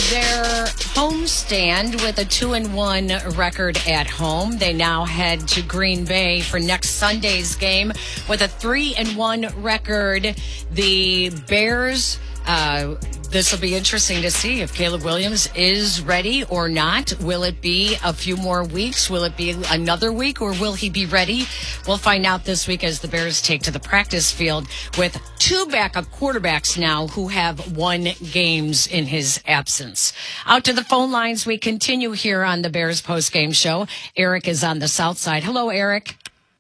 their homestand with a 2-1 record at home. They now head to Green Bay for next Sunday's game with a 3-1 record. The Bears, this will be interesting to see if Caleb Williams is ready or not. Will it be a few more weeks? Will it be another week, or will he be ready? We'll find out this week as the Bears take to the practice field with two backup quarterbacks now who have won games in his absence. Out to the phone lines we continue here on the Bears postgame show. Eric is on the south side. Hello, Eric.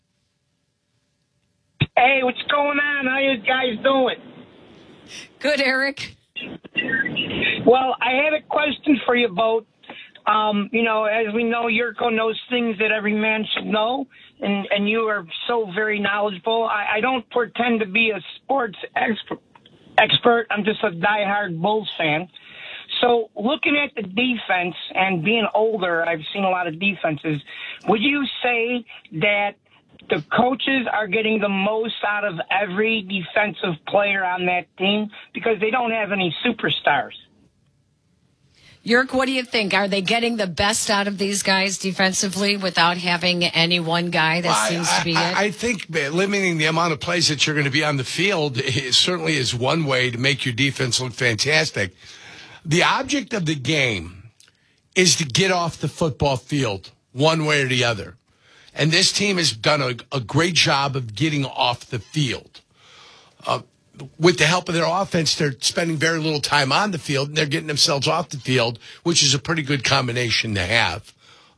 Hey, what's going on? How you guys doing? Good, Eric. Well, I had a question for you both. As we know, Yurko knows things that every man should know, and you are so very knowledgeable. I don't pretend to be a sports expert. I'm just a diehard Bulls fan. So looking at the defense and being older, I've seen a lot of defenses. Would you say that the coaches are getting the most out of every defensive player on that team because they don't have any superstars? Yerk, what do you think? Are they getting the best out of these guys defensively without having any one guy that seems to be it? I think limiting the amount of plays that you're going to be on the field certainly is one way to make your defense look fantastic. The object of the game is to get off the football field one way or the other. And this team has done a great job of getting off the field. With the help of their offense, they're spending very little time on the field, and they're getting themselves off the field, which is a pretty good combination to have.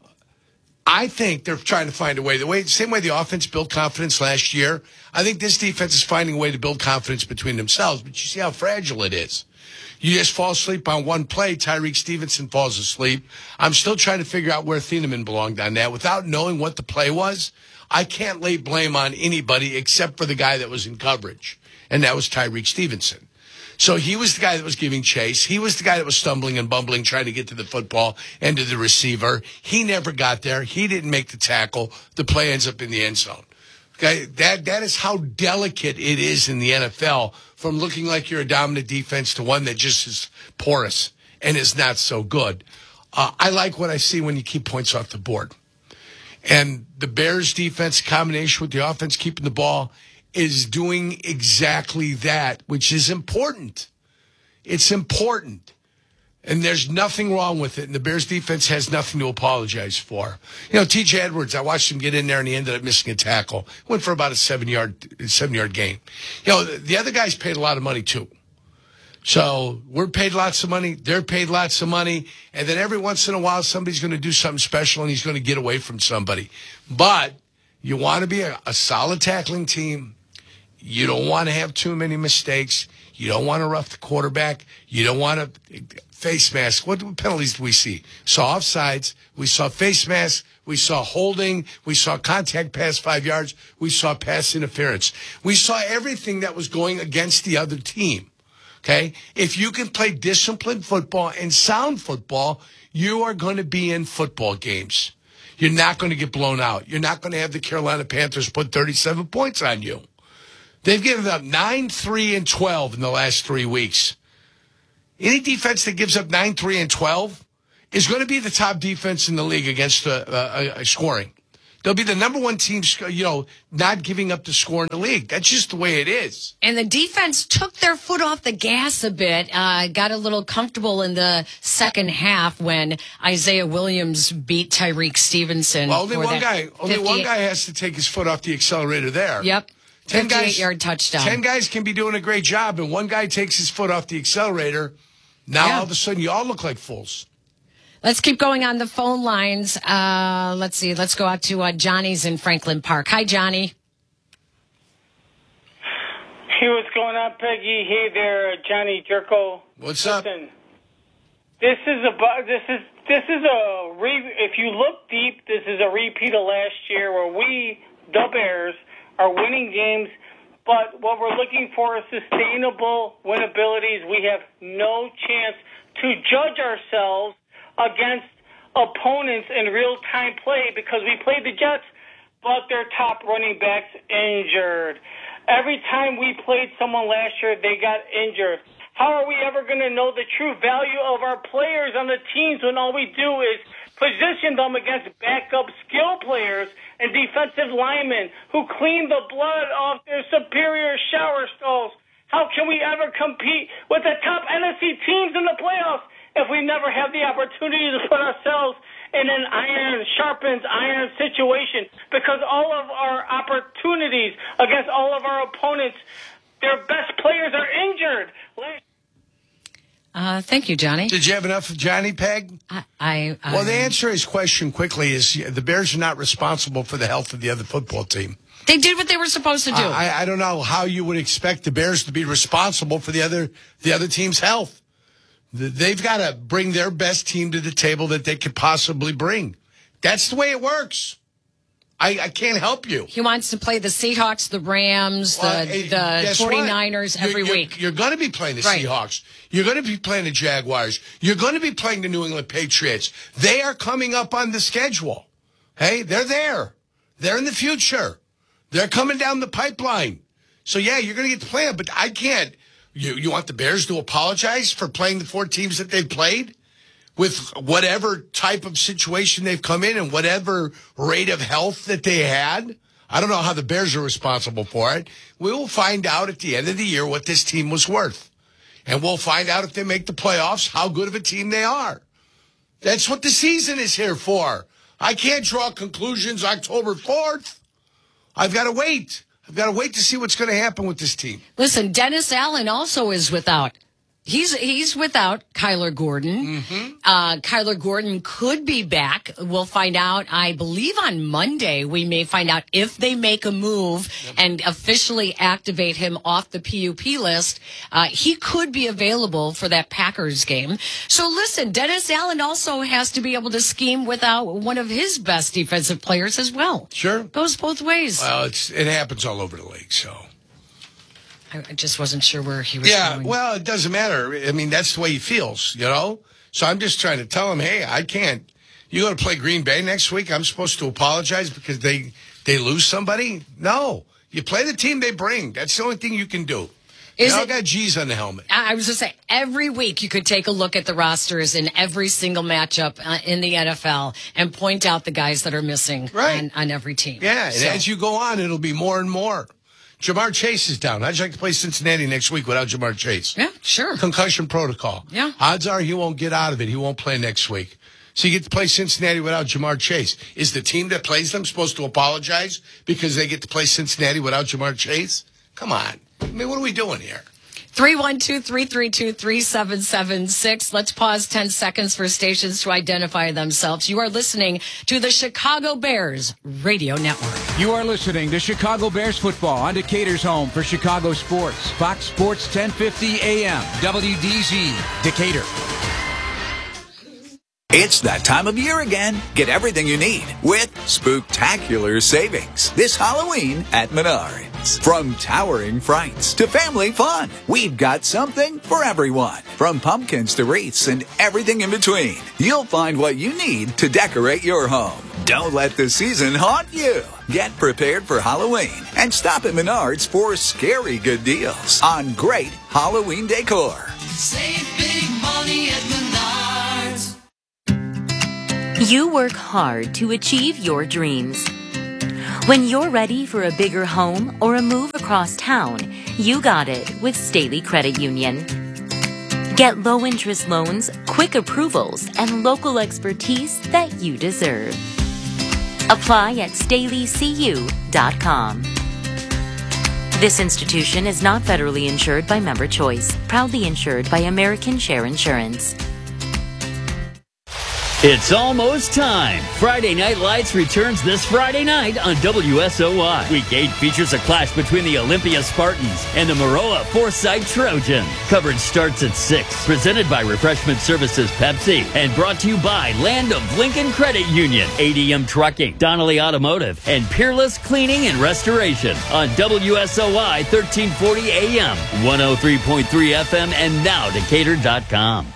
I think they're trying to find a way. Same way the offense built confidence last year, I think this defense is finding a way to build confidence between themselves. But you see how fragile it is. You just fall asleep on one play. Tyreek Stevenson falls asleep. I'm still trying to figure out where Thieneman belonged on that. Without knowing what the play was, I can't lay blame on anybody except for the guy that was in coverage, and that was Tyreek Stevenson. So he was the guy that was giving chase. He was the guy that was stumbling and bumbling, trying to get to the football and to the receiver. He never got there. He didn't make the tackle. The play ends up in the end zone. Okay, that is how delicate it is in the NFL, from looking like you're a dominant defense to one that just is porous and is not so good. I like what I see when you keep points off the board. And the Bears' defense, combination with the offense keeping the ball, is doing exactly that, which is important. It's important. And there's nothing wrong with it. And the Bears defense has nothing to apologize for. T.J. Edwards, I watched him get in there and he ended up missing a tackle. Went for about a 7-yard gain. The other guys paid a lot of money too. So we're paid lots of money. They're paid lots of money. And then every once in a while, somebody's going to do something special and he's going to get away from somebody. But you want to be a solid tackling team. You don't want to have too many mistakes. You don't want to rough the quarterback. You don't want to face mask. What penalties do we see? Saw offsides. We saw face mask. We saw holding. We saw contact past 5 yards. We saw pass interference. We saw everything that was going against the other team. Okay? If you can play disciplined football and sound football, you are going to be in football games. You're not going to get blown out. You're not going to have the Carolina Panthers put 37 points on you. They've given up 9, 3, and 12 in the last 3 weeks. Any defense that gives up 9, 3, and 12 is going to be the top defense in the league against scoring. They'll be the number one team, not giving up the score in the league. That's just the way it is. And the defense took their foot off the gas a bit, got a little comfortable in the second half when Isaiah Williams beat Tyreek Stevenson. Well, only one guy has to take his foot off the accelerator there. Yep. 58-yard touchdown. 10 guys can be doing a great job, and one guy takes his foot off the accelerator. Now, all of a sudden, you all look like fools. Let's keep going on the phone lines. Let's see. Let's go out to Johnny's in Franklin Park. Hi, Johnny. Hey, what's going on, Peggy? Hey there, Johnny Jerko. What's up? This is if you look deep, this is a repeat of last year where we, the Bears, are winning games, but what we're looking for is sustainable winnabilities. We have no chance to judge ourselves against opponents in real-time play because we played the Jets, but their top running back's injured. Every time we played someone last year, they got injured. How are we ever going to know the true value of our players on the teams when all we do is position them against backup skill players and defensive linemen who clean the blood off their superior shower stalls? How can we ever compete with the top NFC teams in the playoffs if we never have the opportunity to put ourselves in an iron sharpens iron situation? Because all of our opportunities against all of our opponents, their best players are injured. Thank you, Johnny. Did you have enough of Johnny, Peg? Well, the answer to his question quickly is the Bears are not responsible for the health of the other football team. They did what they were supposed to do. I don't know how you would expect the Bears to be responsible for the other team's health. They've got to bring their best team to the table that they could possibly bring. That's the way it works. I can't help you. He wants to play the Seahawks, the Rams, the 49ers every week. You're going to be playing the Seahawks. You're going to be playing the Jaguars. You're going to be playing the New England Patriots. They are coming up on the schedule. Hey, they're there. They're in the future. They're coming down the pipeline. So, yeah, you're going to get to play them, but I can't. You want the Bears to apologize for playing the 4 teams that they've played with whatever type of situation they've come in and whatever rate of health that they had? I don't know how the Bears are responsible for it. We will find out at the end of the year what this team was worth. And we'll find out if they make the playoffs, how good of a team they are. That's what the season is here for. I can't draw conclusions October 4th. I've got to wait. I've got to wait to see what's going to happen with this team. Listen, Dennis Allen also is without. He's without Kyler Gordon. Mm-hmm. Kyler Gordon could be back. We'll find out, I believe, on Monday. We may find out if they make a move and officially activate him off the PUP list. He could be available for that Packers game. So listen, Dennis Allen also has to be able to scheme without one of his best defensive players as well. Sure. Goes both ways. Well, it happens all over the league, so. I just wasn't sure where he was going. Yeah, well, it doesn't matter. I mean, that's the way he feels, you know? So I'm just trying to tell him, hey, I can't. You go to play Green Bay next week, I'm supposed to apologize because they lose somebody? No. You play the team they bring. That's the only thing you can do. They all got G's on the helmet. I was going to say, every week you could take a look at the rosters in every single matchup in the NFL and point out the guys that are missing on every team. Yeah, and as you go on, it'll be more and more. Jamar Chase is down. How'd you like to play Cincinnati next week without Jamar Chase? Yeah, sure. Concussion protocol. Yeah. Odds are he won't get out of it. He won't play next week. So you get to play Cincinnati without Jamar Chase. Is the team that plays them supposed to apologize because they get to play Cincinnati without Jamar Chase? Come on. I mean, what are we doing here? 312-332-3776. Let's pause 10 seconds for stations to identify themselves. You are listening to the Chicago Bears Radio Network. You are listening to Chicago Bears football on Decatur's home for Chicago sports. Fox Sports 1050 AM, WDZ, Decatur. It's that time of year again. Get everything you need with spooktacular savings this Halloween at Menards. From towering frights to family fun, we've got something for everyone. From pumpkins to wreaths and everything in between, you'll find what you need to decorate your home. Don't let the season haunt you. Get prepared for Halloween and stop at Menards for scary good deals on great Halloween decor. Save big money at Menards. You work hard to achieve your dreams. When you're ready for a bigger home or a move across town, you got it with Staley Credit Union. Get low-interest loans, quick approvals, and local expertise that you deserve. Apply at StaleyCU.com. This institution is not federally insured by Member Choice, proudly insured by American Share Insurance. It's almost time. Friday Night Lights returns this Friday night on WSOY. Week 8 features a clash between the Olympia Spartans and the Maroa Foresight Trojans. Coverage starts at 6. Presented by Refreshment Services Pepsi and brought to you by Land of Lincoln Credit Union, ADM Trucking, Donnelly Automotive, and Peerless Cleaning and Restoration on WSOY 1340 AM, 103.3 FM, and now Decatur.com.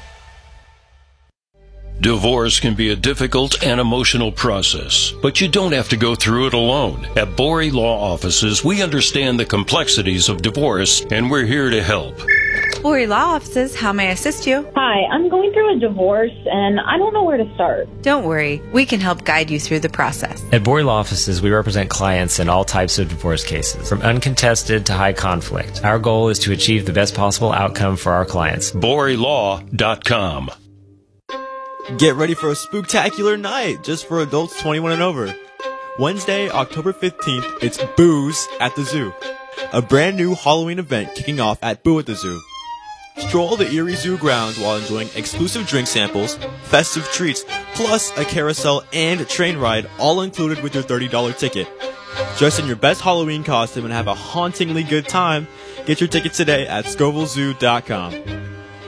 Divorce can be a difficult and emotional process, but you don't have to go through it alone. At Borey Law Offices, we understand the complexities of divorce, and we're here to help. Bory Law Offices, how may I assist you? Hi, I'm going through a divorce and I don't know where to start. Don't worry, we can help guide you through the process. At Bory Law Offices, we represent clients in all types of divorce cases, from uncontested to high conflict. Our goal is to achieve the best possible outcome for our clients. BoryLaw.com. Get ready for a spooktacular night just for adults 21 and over. Wednesday, October 15th, it's Booze at the Zoo, a brand new Halloween event kicking off at Boo at the Zoo. Stroll the Erie Zoo grounds while enjoying exclusive drink samples, festive treats, plus a carousel and train ride, all included with your $30 ticket. Dress in your best Halloween costume and have a hauntingly good time. Get your tickets today at ScovilleZoo.com.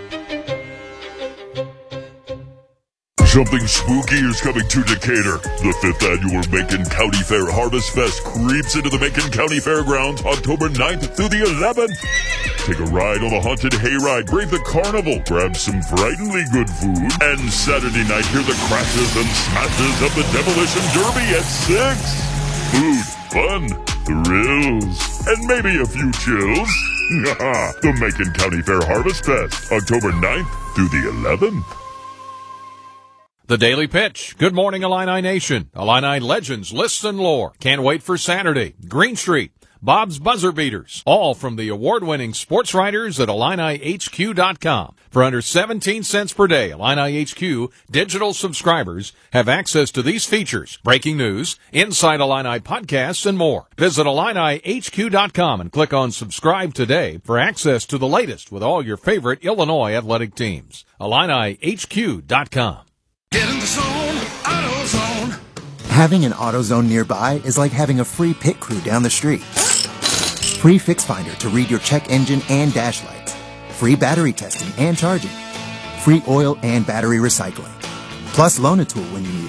Something spooky is coming to Decatur. The 5th annual Macon County Fair Harvest Fest creeps into the Macon County Fairgrounds October 9th through the 11th. Take a ride on the haunted hayride, brave the carnival, grab some frighteningly good food, and Saturday night hear the crashes and smashes of the Demolition Derby at 6. Food, fun, thrills, and maybe a few chills. The Macon County Fair Harvest Fest, October 9th through the 11th. The Daily Pitch. Good morning, Illini Nation. Illini legends, lists, and lore. Can't wait for Saturday. Green Street. Bob's Buzzer Beaters. All from the award-winning sports writers at IlliniHQ.com. For under 17 cents per day, Illini HQ digital subscribers have access to these features, breaking news, Inside Illini podcasts, and more. Visit IlliniHQ.com and click on subscribe today for access to the latest with all your favorite Illinois athletic teams. IlliniHQ.com. Get in the zone, AutoZone. Having an AutoZone nearby is like having a free pit crew down the street. Free Fix Finder to read your check engine and dash lights. Free battery testing and charging. Free oil and battery recycling. Plus Loan-A-Tool when you need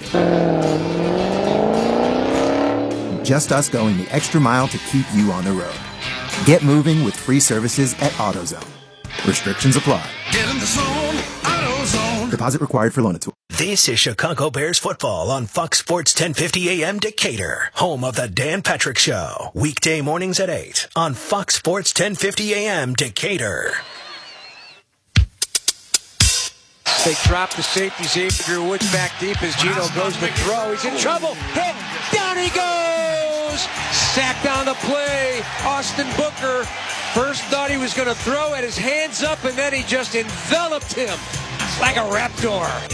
it. Just us going the extra mile to keep you on the road. Get moving with free services at AutoZone. Restrictions apply. Get in the zone, AutoZone. Deposit required for Loan-A-Tool. This is Chicago Bears football on Fox Sports 1050 AM Decatur, home of the Dan Patrick Show. Weekday mornings at 8 on Fox Sports 1050 AM Decatur. They drop the safety. Xavier Woods back deep as Gino goes to throw. He's in trouble. Hit. Down he goes. Sacked on the play. Austin Booker first thought he was going to throw, had his hands up, and then he just enveloped him like a raptor.